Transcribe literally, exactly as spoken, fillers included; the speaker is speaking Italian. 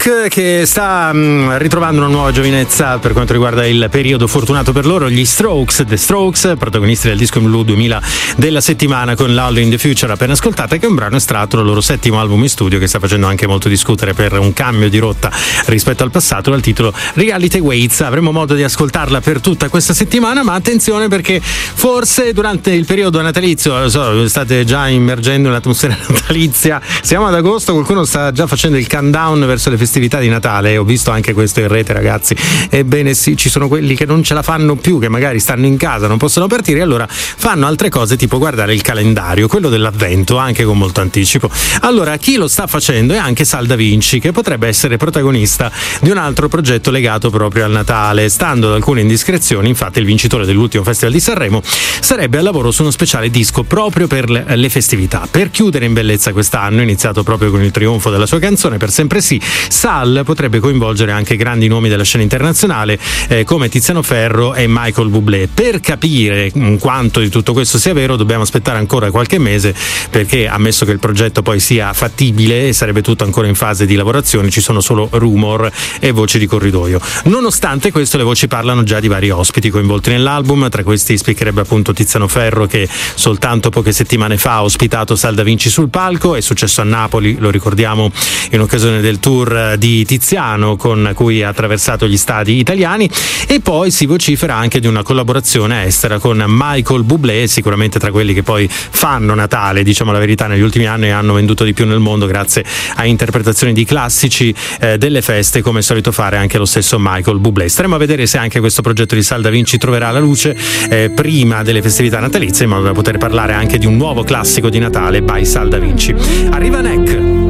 Neck che sta mh, ritrovando una nuova giovinezza per quanto riguarda il periodo fortunato per loro, gli Strokes, The Strokes, protagonisti del disco blu duemila della settimana con l'All in the Future appena ascoltata, che è un brano estratto dal loro settimo album in studio che sta facendo anche molto discutere per un cambio di rotta rispetto al passato, dal titolo Reality Waits. Avremo modo di ascoltarla per tutta questa settimana, ma attenzione perché forse durante il periodo natalizio, lo so, state già immergendo nell'atmosfera natalizia, siamo ad agosto, qualcuno sta già facendo il countdown verso le festività di Natale, ho visto anche questo in rete, ragazzi. Ebbene sì, ci sono quelli che non ce la fanno più, che magari stanno in casa, non possono partire, e allora fanno altre cose tipo guardare il calendario, quello dell'avvento, anche con molto anticipo. Allora, chi lo sta facendo è anche Sal Da Vinci, che potrebbe essere protagonista di un altro progetto legato proprio al Natale. Stando ad alcune indiscrezioni, infatti, il vincitore dell'ultimo Festival di Sanremo sarebbe al lavoro su uno speciale disco proprio per le, le festività. Per chiudere in bellezza quest'anno, iniziato proprio con il trionfo della sua canzone Per sempre sì, Sal potrebbe coinvolgere anche grandi nomi della scena internazionale eh, come Tiziano Ferro e Michael Bublé. Per capire mh, quanto di tutto questo sia vero dobbiamo aspettare ancora qualche mese, perché ammesso che il progetto poi sia fattibile e sarebbe tutto ancora in fase di lavorazione, ci sono solo rumor e voci di corridoio. Nonostante questo, le voci parlano già di vari ospiti coinvolti nell'album. Tra questi spiccherebbe appunto Tiziano Ferro, che soltanto poche settimane fa ha ospitato Sal Da Vinci sul palco. È successo a Napoli, lo ricordiamo, in occasione del tour di Tiziano con cui ha attraversato gli stadi italiani. E poi si vocifera anche di una collaborazione estera con Michael Bublé, sicuramente tra quelli che poi fanno Natale, diciamo la verità, negli ultimi anni hanno venduto di più nel mondo grazie a interpretazioni di classici eh, delle feste, come è solito fare anche lo stesso Michael Bublé. Staremo a vedere se anche questo progetto di Sal Da Vinci troverà la luce eh, prima delle festività natalizie, in modo da poter parlare anche di un nuovo classico di Natale by Sal Da Vinci. Arriva Neck.